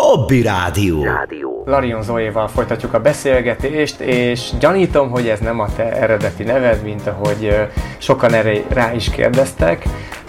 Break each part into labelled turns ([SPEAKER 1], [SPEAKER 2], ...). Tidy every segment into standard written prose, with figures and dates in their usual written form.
[SPEAKER 1] Hobby Rádió.
[SPEAKER 2] Larion Zoéval folytatjuk a beszélgetést, és gyanítom, hogy ez nem a te eredeti neved, mint ahogy sokan erre rá is kérdeztek,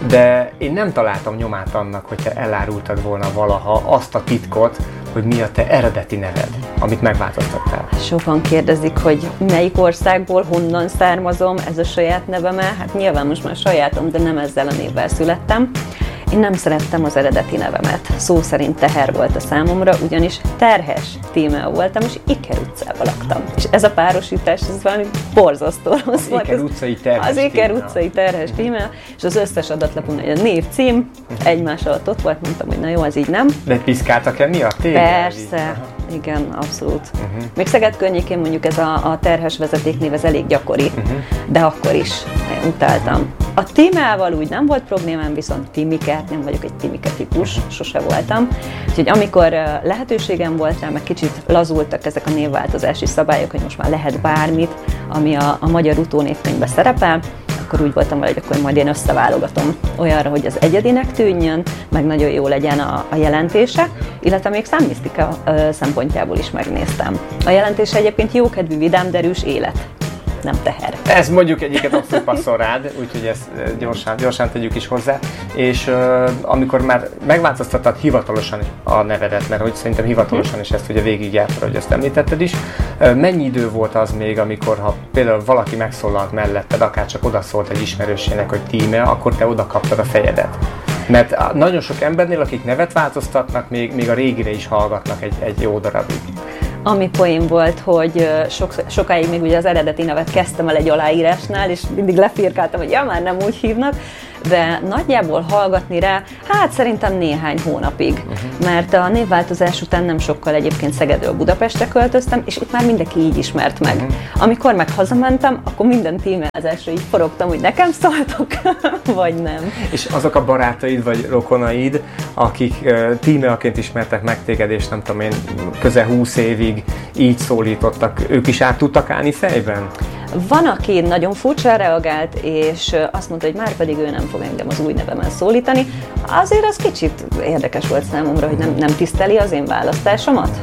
[SPEAKER 2] de én nem találtam nyomát annak, hogy te elárultad volna valaha azt a titkot, hogy mi a te eredeti neved, amit megváltoztattál.
[SPEAKER 3] Sokan kérdezik, hogy melyik országból, honnan származom, ez a saját neveme. Hát nyilván most már sajátom, de nem ezzel a névvel születtem. Én nem szerettem az eredeti nevemet. Szó szerint teher volt a számomra, ugyanis terhes Tímea voltam, és Iker utcában laktam. És ez a párosítás, ez valami borzasztó rossz volt. Az Iker utcai terhes Tímea, és az összes adatlapon, hogy a név, cím, egymás alatt ott volt, mondtam, hogy na jó, ez így nem.
[SPEAKER 2] De piszkáltak emiatt?
[SPEAKER 3] Persze, igen, abszolút. Még Szeged környékén mondjuk ez a terhes vezetéknév, ez elég gyakori, de akkor is utáltam. A Tímeával úgy nem volt problémám, viszont Timike, nem vagyok egy Timike típus, sose voltam. Úgyhogy amikor lehetőségem volt rá, meg kicsit lazultak ezek a névváltozási szabályok, hogy most már lehet bármit, ami a magyar utónévkönyvben szerepel, akkor úgy voltam vele, hogy akkor majd én összeválogatom olyanra, hogy az egyedinek tűnjön, meg nagyon jó legyen a jelentése, illetve még számmisztika szempontjából is megnéztem. A jelentése egyébként jókedvű, vidám, derűs élet. Nem teher.
[SPEAKER 2] Ez mondjuk egyiket abszolút passzol rád, úgyhogy ezt gyorsan tegyük is hozzá. És amikor már megváltoztattad hivatalosan a nevedet, mert hogy szerintem hivatalosan is ezt ugye végigjártad, hogy ezt említetted is, mennyi idő volt az még, amikor ha például valaki megszólalt melletted, akár csak odaszólt egy ismerősének, hogy Tímea, akkor te oda kaptad a fejedet? Mert nagyon sok embernél, akik nevet változtatnak, még a régire is hallgatnak egy jó darabig.
[SPEAKER 3] Ami poén volt, hogy sokáig még ugye az eredeti nevet kezdtem el egy aláírásnál, és mindig lefirkáltam, hogy ja, már nem úgy hívnak, de nagyjából hallgatni rá, hát szerintem néhány hónapig. Mert a névváltozás után nem sokkal egyébként Szegedről Budapestre költöztem, és itt már mindenki így ismert meg. Amikor meg hazamentem, akkor minden tímeázásra így forogtam, hogy nekem szóltok, vagy nem.
[SPEAKER 2] És azok a barátaid vagy rokonaid, akik Tímeaként ismertek meg téged, és nem tudom én, közel 20 évig így szólítottak, ők is át tudtak állni fejben?
[SPEAKER 3] Van, aki nagyon furcsán reagált, és azt mondta, hogy már pedig ő nem fog engem az új nevemmel szólítani. Azért az kicsit érdekes volt számomra, hogy nem tiszteli az én választásomat.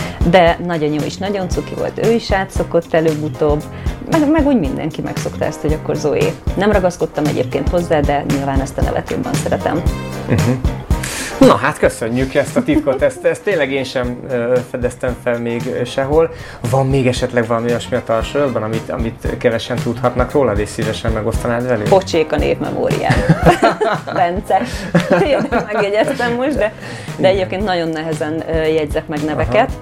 [SPEAKER 3] De nagyon jó is, nagyon cuki volt, ő is átszokott előbb-utóbb, meg úgy mindenki megszokta ezt, hogy akkor Zoé. Nem ragaszkodtam egyébként hozzá, de nyilván ezt a nevet jobban szeretem.
[SPEAKER 2] Na hát köszönjük ezt a titkot, ezt tényleg én sem fedeztem fel még sehol. Van még esetleg valami olyasmi a tarsolyodban, amit kevesen tudhatnak rólad, és szívesen megosztanád velünk?
[SPEAKER 3] Pocsék a névmemóriám. Bence. Tényleg megjegyeztem most, de egyébként nagyon nehezen jegyzek meg neveket.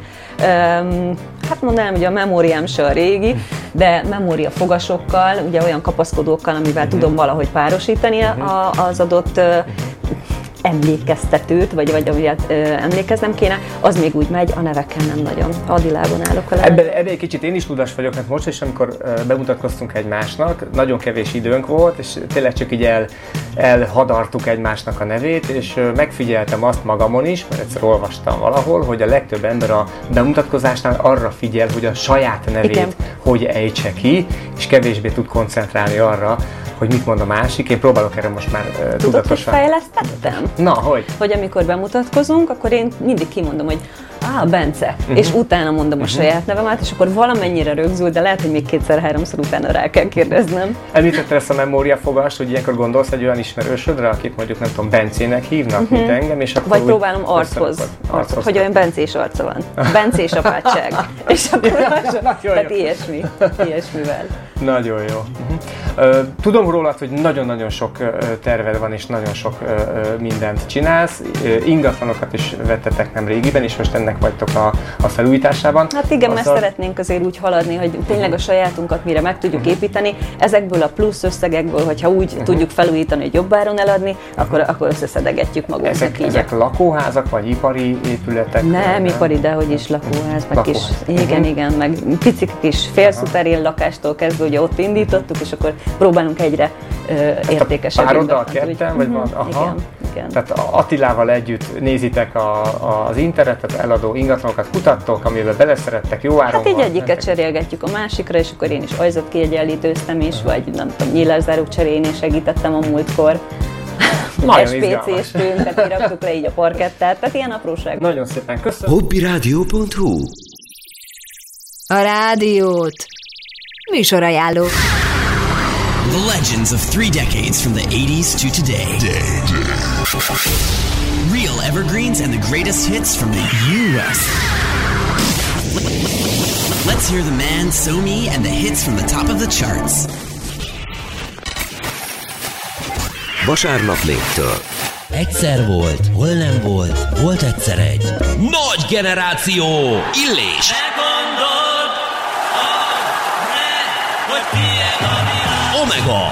[SPEAKER 3] Hát mondanám, hogy a memóriám se a régi, de memória fogasokkal, ugye olyan kapaszkodókkal, amivel tudom valahogy párosítani az adott emlékeztetőt, vagy amiért emlékeznem kéne, az még úgy megy, a nevekkel nem nagyon. Adilában állok vele.
[SPEAKER 2] Ebben egy kicsit én is tudas vagyok, mert most is, amikor bemutatkoztunk egymásnak, nagyon kevés időnk volt, és tényleg csak így elhadartuk egymásnak a nevét, és megfigyeltem azt magamon is, mert egyszer olvastam valahol, hogy a legtöbb ember a bemutatkozásnál arra figyel, hogy a saját nevét hogy ejtse ki, és kevésbé tud koncentrálni arra, hogy mit mond a másik. Én próbálok erre most már tudatosan.
[SPEAKER 3] Tudod, hogy fejlesztettem?
[SPEAKER 2] Na, hogy?
[SPEAKER 3] Hogy amikor bemutatkozunk, akkor én mindig kimondom, hogy Bence, és utána mondom a saját nevemet, és akkor valamennyire rögzül, de lehet, hogy még kétszer-háromszor utána rá kell kérdeznem.
[SPEAKER 2] Említetted ezt a memóriafogast, hogy ilyenkor gondolsz egy olyan ismerősödre, akit mondjuk nem tudom, Bencének hívnak, mint engem, és akkor
[SPEAKER 3] vagy próbálom archoz, hogy olyan bencés arca van. Bencés apátság. És akkor tehát ilyesmivel.
[SPEAKER 2] Nagyon jó. Tudom rólad, hogy nagyon-nagyon sok terved van, és nagyon sok mindent csinálsz. Ingatlanokat is vettetek nem régiben, és most ennek vagytok a felújításában. Hát
[SPEAKER 3] igen, mert szeretnénk azért úgy haladni, hogy tényleg a sajátunkat mire meg tudjuk építeni, ezekből a plusz összegekből, hogyha úgy tudjuk felújítani, hogy jobb áron eladni, akkor összeszedegetjük magunknak így.
[SPEAKER 2] Ezek lakóházak, vagy ipari épületek?
[SPEAKER 3] Nem, ipari, de hogy is lakóház, meg kis, igen, meg picik kis félszuterén lakástól kezdve, ugye ott indítottuk, és akkor próbálunk egyre értékesebb.
[SPEAKER 2] Pároddal ketten, vagy van? Aha. Igen. Tehát Attilával együtt nézitek az internetet, eladó ingatlanokat kutattok, amivel beleszerettek, jó áron.
[SPEAKER 3] Hát így egyiket cserélgetjük a másikra, és akkor én is ajzatkiegyenlítőztem is, vagy nem tudom, nyílászárók cserélni segítettem a múltkor. SPC-stünk, tehát kiraktuk le így a parkettát, tehát ilyen apróság.
[SPEAKER 2] Nagyon szépen köszönöm.
[SPEAKER 1] Hobbiradio.hu
[SPEAKER 4] A rádiót műsorajánló.
[SPEAKER 5] The legends of 3 decades from the 80s to today. Real evergreens and the greatest hits from the U.S. Let's hear the man, So-Me, and the hits from the top of the charts.
[SPEAKER 1] Vasárnap 4-től.
[SPEAKER 6] Egyszer volt, hol nem volt, volt egyszer egy nagy generáció, Illés. Omega,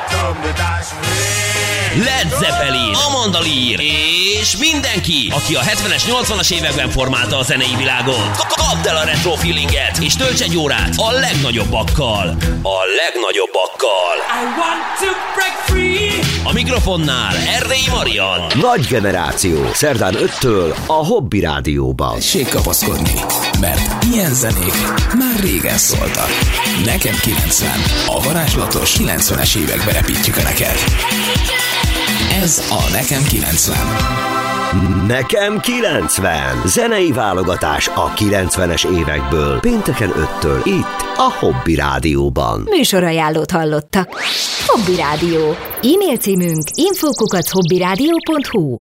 [SPEAKER 6] Led Zeppelin, Amanda Lear és mindenki, aki a 70-es, 80-as években formálta a zenei világot. Kapd el a retro feelinget és tölts egy órát a legnagyobbakkal. A legnagyobbakkal. I want to break free. A mikrofonnál Erdélyi Marian.
[SPEAKER 1] Nagy generáció, szerdán 5-től a Hobby Rádióban.
[SPEAKER 7] Tessék kapaszkodni, mert ilyen zenék már régen szóltak. Nekem 90, a varázslatos 90-es évekbe repítjük a neked. Ez a Nekem 90.
[SPEAKER 1] Nekem 90. Zenei válogatás a 90-es évekből. Pénteken 5-től itt a Hobby Rádióban.
[SPEAKER 4] Műsorajánlót hallottak. Hobby Rádió. E-mail címünk info@hobbyradio.hu.